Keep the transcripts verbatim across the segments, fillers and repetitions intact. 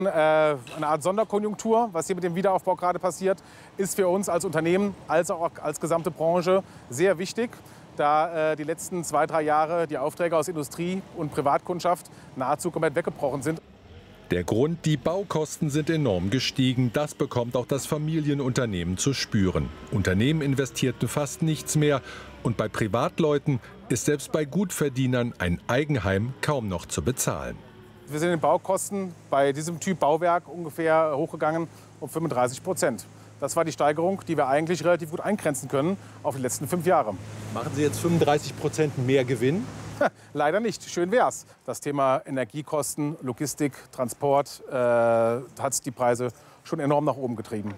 Eine Art Sonderkonjunktur, was hier mit dem Wiederaufbau gerade passiert, ist für uns als Unternehmen als auch als gesamte Branche sehr wichtig, da äh, die letzten zwei, drei Jahre die Aufträge aus Industrie und Privatkundschaft nahezu komplett weggebrochen sind. Der Grund, die Baukosten sind enorm gestiegen. Das bekommt auch das Familienunternehmen zu spüren. Unternehmen investierten fast nichts mehr. Und bei Privatleuten ist selbst bei Gutverdienern ein Eigenheim kaum noch zu bezahlen. Wir sind in den Baukosten bei diesem Typ Bauwerk ungefähr hochgegangen um fünfunddreißig Prozent. Das war die Steigerung, die wir eigentlich relativ gut eingrenzen können auf die letzten fünf Jahre. Machen Sie jetzt fünfunddreißig Prozent mehr Gewinn? Leider nicht. Schön wär's. Das Thema Energiekosten, Logistik, Transport äh, hat die Preise schon enorm nach oben getrieben.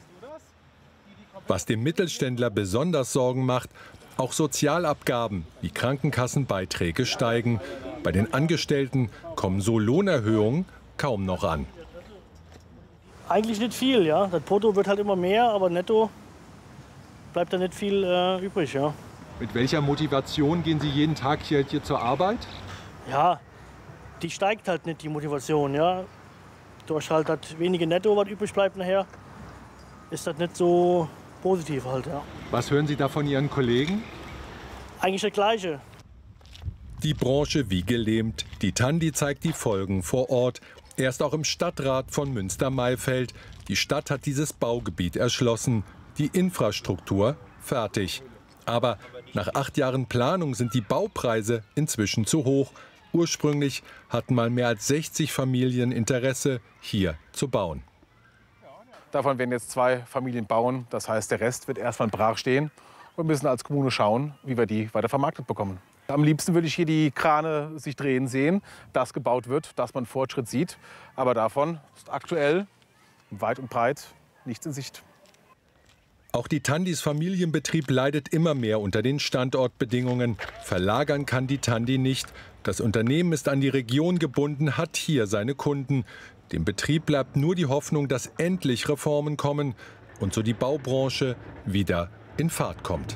Was dem Mittelständler besonders Sorgen macht, auch Sozialabgaben wie Krankenkassenbeiträge steigen. Bei den Angestellten kommen so Lohnerhöhungen kaum noch an. Eigentlich nicht viel, ja. Das Brutto wird halt immer mehr, aber netto bleibt da nicht viel äh, übrig, ja. Mit welcher Motivation gehen Sie jeden Tag hier, hier zur Arbeit? Ja, die steigt halt nicht, die Motivation, ja. Durch halt das wenige Netto, was übrig bleibt nachher, ist das nicht so positiv halt, ja. Was hören Sie da von Ihren Kollegen? Eigentlich das Gleiche. Die Branche wie gelähmt. Die Tandi zeigt die Folgen vor Ort. Erst auch im Stadtrat von Münster-Maifeld. Die Stadt hat dieses Baugebiet erschlossen. Die Infrastruktur fertig. Aber nach acht Jahren Planung sind die Baupreise inzwischen zu hoch. Ursprünglich hatten mal mehr als sechzig Familien Interesse, hier zu bauen. Davon werden jetzt zwei Familien bauen. Das heißt, der Rest wird erstmal brach stehen. Wir müssen als Kommune schauen, wie wir die weiter vermarktet bekommen. Am liebsten würde ich hier die Krane sich drehen sehen, dass gebaut wird, dass man Fortschritt sieht. Aber davon ist aktuell weit und breit nichts in Sicht. Auch die Tandis Familienbetrieb leidet immer mehr unter den Standortbedingungen. Verlagern kann die Tandi nicht. Das Unternehmen ist an die Region gebunden, hat hier seine Kunden. Dem Betrieb bleibt nur die Hoffnung, dass endlich Reformen kommen und so die Baubranche wieder in Fahrt kommt.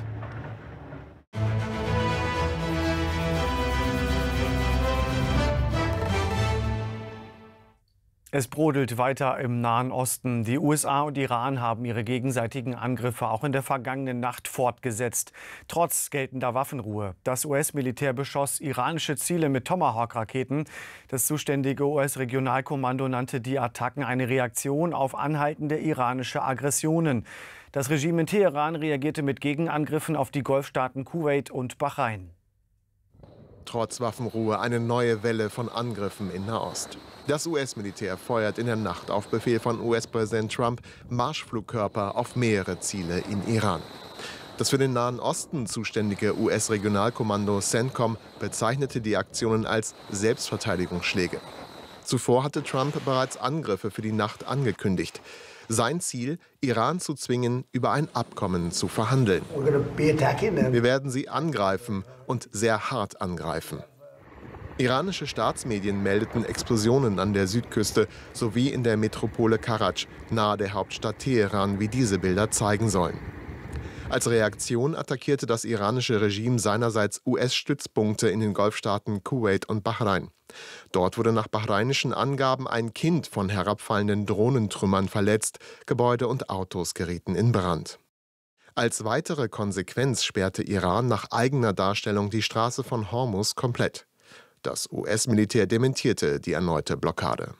Es brodelt weiter im Nahen Osten. Die U S A und Iran haben ihre gegenseitigen Angriffe auch in der vergangenen Nacht fortgesetzt. Trotz geltender Waffenruhe. Das U S-Militär beschoss iranische Ziele mit Tomahawk-Raketen. Das zuständige U S-Regionalkommando nannte die Attacken eine Reaktion auf anhaltende iranische Aggressionen. Das Regime in Teheran reagierte mit Gegenangriffen auf die Golfstaaten Kuwait und Bahrain. Trotz Waffenruhe eine neue Welle von Angriffen in Nahost. Das U S-Militär feuert in der Nacht auf Befehl von U S-Präsident Trump Marschflugkörper auf mehrere Ziele in Iran. Das für den Nahen Osten zuständige U S-Regionalkommando CENTCOM bezeichnete die Aktionen als Selbstverteidigungsschläge. Zuvor hatte Trump bereits Angriffe für die Nacht angekündigt. Sein Ziel, Iran zu zwingen, über ein Abkommen zu verhandeln. Wir werden sie angreifen und sehr hart angreifen. Iranische Staatsmedien meldeten Explosionen an der Südküste sowie in der Metropole Karaj, nahe der Hauptstadt Teheran, wie diese Bilder zeigen sollen. Als Reaktion attackierte das iranische Regime seinerseits U S-Stützpunkte in den Golfstaaten Kuwait und Bahrain. Dort wurde nach bahrainischen Angaben ein Kind von herabfallenden Drohnentrümmern verletzt. Gebäude und Autos gerieten in Brand. Als weitere Konsequenz sperrte Iran nach eigener Darstellung die Straße von Hormuz komplett. Das U S-Militär dementierte die erneute Blockade.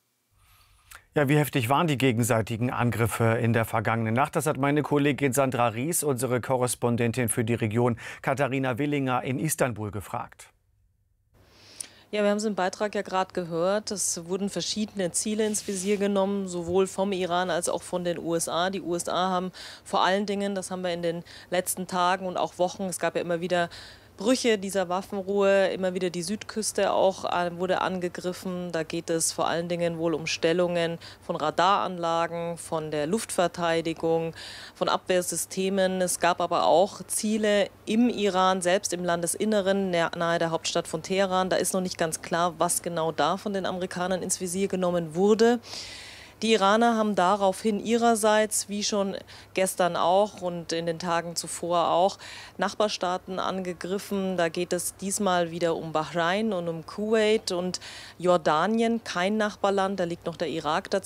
Ja, wie heftig waren die gegenseitigen Angriffe in der vergangenen Nacht? Das hat meine Kollegin Sandra Ries, unsere Korrespondentin für die Region Katharina Willinger in Istanbul, gefragt. Ja, wir haben es im Beitrag ja gerade gehört. Es wurden verschiedene Ziele ins Visier genommen, sowohl vom Iran als auch von den U S A. Die U S A haben vor allen Dingen, das haben wir in den letzten Tagen und auch Wochen, es gab ja immer wieder Brüche dieser Waffenruhe, immer wieder die Südküste auch wurde angegriffen. Da geht es vor allen Dingen wohl um Stellungen von Radaranlagen, von der Luftverteidigung, von Abwehrsystemen. Es gab aber auch Ziele im Iran, selbst im Landesinneren, nahe der Hauptstadt von Teheran. Da ist noch nicht ganz klar, was genau da von den Amerikanern ins Visier genommen wurde. Die Iraner haben daraufhin ihrerseits, wie schon gestern auch und in den Tagen zuvor auch, Nachbarstaaten angegriffen. Da geht es diesmal wieder um Bahrain und um Kuwait und Jordanien, kein Nachbarland, da liegt noch der Irak dazwischen.